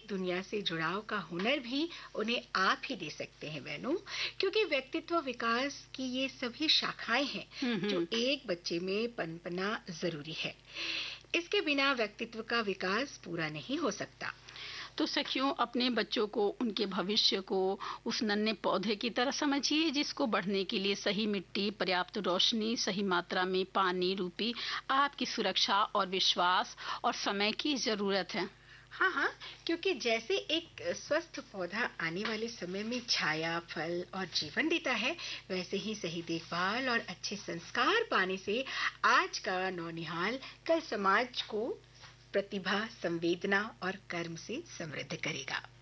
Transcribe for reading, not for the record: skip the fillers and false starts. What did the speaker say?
वास्तविक दुनिया से जुड़ाव का हुनर भी उन्हें आप ही दे सकते हैं बहनों, क्योंकि व्यक्तित्व विकास की ये सभी शाखाएं हैं जो एक बच्चे में पनपना जरूरी है। इसके बिना व्यक्तित्व का विकास पूरा नहीं हो सकता। तो सखियों, अपने बच्चों को, उनके भविष्य को उस नन्हे पौधे की तरह समझिए जिसको बढ़ने के लिए सही मिट्टी, पर्याप्त रोशनी, सही मात्रा में पानी रूपी आपकी सुरक्षा और विश्वास और समय की जरूरत है। हाँ हाँ, क्योंकि जैसे एक स्वस्थ पौधा आने वाले समय में छाया, फल और जीवन देता है, वैसे ही सही देखभाल और अच्छे संस्कार पाने से आज का नौनिहाल कल समाज को प्रतिभा, संवेदना और कर्म से समृद्ध करेगा।